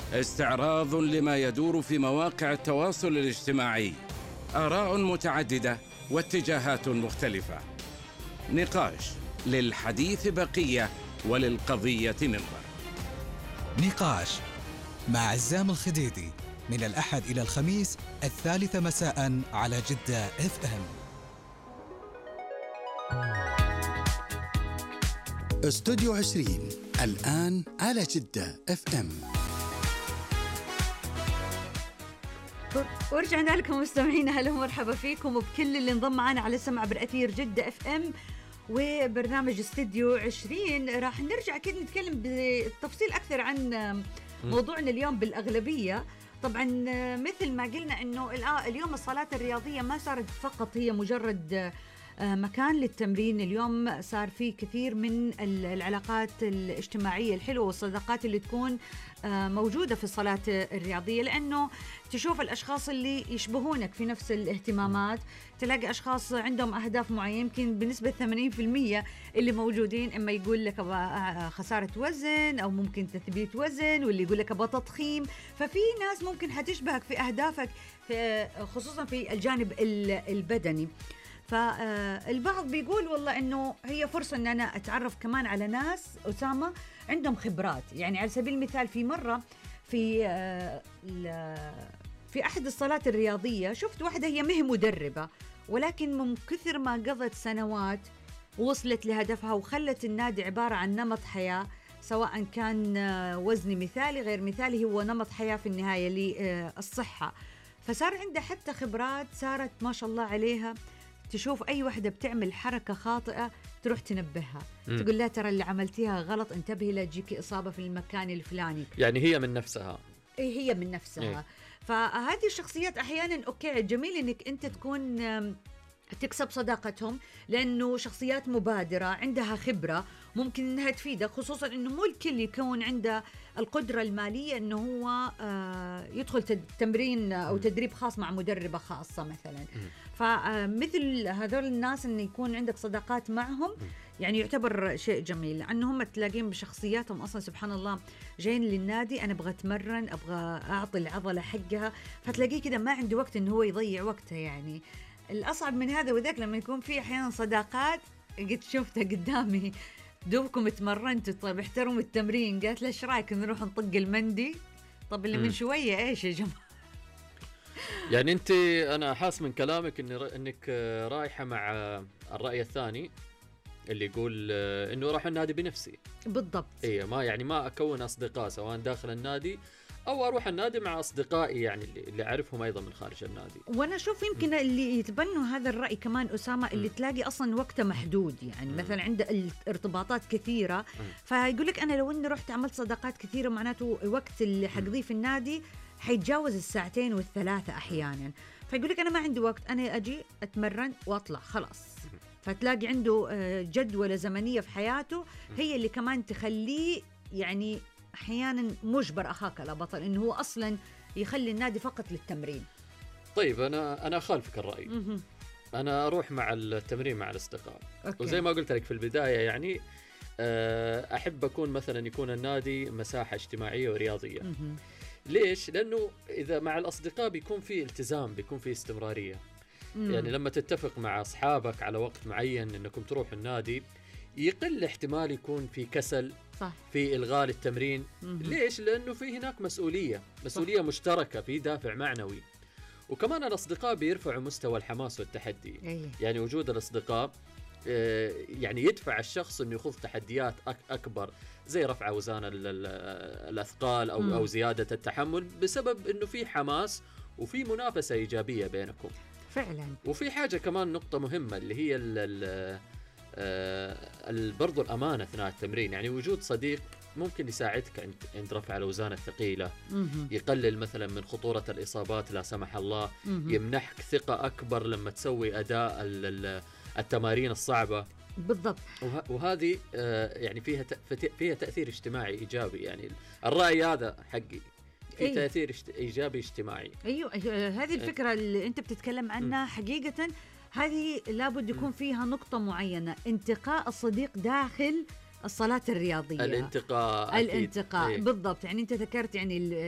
استعراض لما يدور في مواقع التواصل الاجتماعي، آراء متعددة واتجاهات مختلفة، نقاش للحديث بقية وللقضية منظر. نقاش مع عزام الخديدي من الأحد إلى الخميس 3 مساء على جدة FM. استوديو 20 الآن على جدة FM. ورجعنا لكم مستمعينا، هلا ومرحبا فيكم وبكل اللي انضم معنا على سمع بالأثير جدة FM وبرنامج استوديو 20. راح نرجع كده نتكلم بالتفصيل أكثر عن موضوعنا اليوم بالأغلبية. طبعا مثل ما قلنا أنه اليوم الصالات الرياضية ما صارت فقط هي مجرد مكان للتمرين، اليوم صار في كثير من العلاقات الاجتماعية الحلوة والصداقات اللي تكون موجودة في الصالات الرياضية، لأنه تشوف الأشخاص اللي يشبهونك في نفس الاهتمامات، تلاقي أشخاص عندهم أهداف معينة، يمكن بنسبة 80% اللي موجودين إما يقول لك خسارة وزن أو ممكن تثبيت وزن، واللي يقول لك أبغى تضخيم. ففي ناس ممكن حتشبهك في أهدافك خصوصا في الجانب البدني. فالبعض بيقول والله إنه هي فرصة إن أنا أتعرف كمان على ناس أسامة عندهم خبرات. يعني على سبيل المثال في مرة في أحد الصالات الرياضية شفت واحدة هي مهي مدربة، ولكن من كثر ما قضت سنوات وصلت لهدفها وخلت النادي عبارة عن نمط حياة، سواء كان وزني مثالي غير مثالي، هو نمط حياة في النهاية للصحة. فصار عندها حتى خبرات، صارت ما شاء الله عليها تشوف أي واحدة بتعمل حركة خاطئة تروح تنبهها، تقول لا ترى اللي عملتيها غلط، انتبهي لا تجيكي إصابة في المكان الفلاني. يعني هي من نفسها. هي من نفسها. فهذه الشخصيات أحيانا أوكي جميل إنك أنت تكون تكسب صداقتهم، لأنه شخصيات مبادرة عندها خبرة ممكن أنها تفيدك، خصوصا أنه مو الكل يكون عنده القدرة المالية أنه هو يدخل تمرين أو تدريب خاص مع مدربة خاصة مثلا. فمثل هذول الناس أن يكون عندك صداقات معهم يعني يعتبر شيء جميل، أنهم تلاقين بشخصياتهم أصلا سبحان الله جايين للنادي أنا أبغى أتمرن، أبغى أعطي العضلة حقها، فتلاقيه كده ما عنده وقت أنه هو يضيع وقته. يعني الأصعب من هذا وذاك لما يكون في أحيانا صداقات قد شفتها قدامي دوبكم اتمرنتوا، طيب احترموا التمرين، قالت له ايش رايك نروح نطق المندي؟ طب اللي من شوية ايش يا جماعة؟ يعني انت انا حاس من كلامك انك رايحة مع الرأي الثاني اللي يقول انه راح النادي بنفسي. بالضبط. ايه ما اكون اصدقاء سواء داخل النادي أو أروح النادي مع أصدقائي يعني اللي أعرفهم أيضا من خارج النادي. وأنا أشوف يمكن اللي يتبنوا هذا الرأي كمان أسامة اللي تلاقي أصلا وقته محدود، يعني مثلا عنده ارتباطات كثيرة، فيقول لك أنا لو إني رحت عملت صداقات كثيرة معناته وقت اللي حقضيه في النادي حيتجاوز 2 و3 أحيانا، فيقول لك أنا ما عندي وقت، أنا أجي أتمرن وأطلع خلاص. فتلاقي عنده جدولة زمنية في حياته هي اللي كمان تخليه يعني أحياناً مجبر أخاك لا بطل إنه هو أصلاً يخلي النادي فقط للتمرين. طيب أنا أخالفك الرأي. أنا أروح مع التمرين مع الأصدقاء. وزي ما قلت لك في البداية يعني أحب أكون مثلاً يكون النادي مساحة اجتماعية ورياضية. ليش؟ لأنه إذا مع الأصدقاء بيكون في التزام، بيكون في استمرارية. يعني لما تتفق مع أصحابك على وقت معين إنكم تروحوا النادي يقل احتمال يكون في كسل، صح، في إلغاء التمرين. ليش؟ لأنه في هناك مسؤولية مشتركة، في دافع معنوي. وكمان الأصدقاء بيرفعوا مستوى الحماس والتحدي. يعني وجود الأصدقاء يعني يدفع الشخص أنه يخوض تحديات أكبر زي رفع أوزان الأثقال أو زيادة التحمل، بسبب أنه في حماس وفي منافسة إيجابية بينكم فعلا. وفي حاجة كمان نقطة مهمة اللي هي برضو الأمانة أثناء التمرين. يعني وجود صديق ممكن يساعدك عند رفع الأوزان الثقيلة، يقلل مثلا من خطورة الإصابات لا سمح الله، يمنحك ثقة أكبر لما تسوي أداء التمارين الصعبة. بالضبط. وهذه يعني فيها تأثير اجتماعي إيجابي. يعني الرأي هذا حقي في تأثير إيجابي اجتماعي. أيوة هذه الفكرة اللي أنت بتتكلم عنها حقيقة هذه لابد يكون فيها نقطة معينة، انتقاء الصديق داخل الصالات الرياضية. الانتقاء بالضبط. يعني أنت ذكرت يعني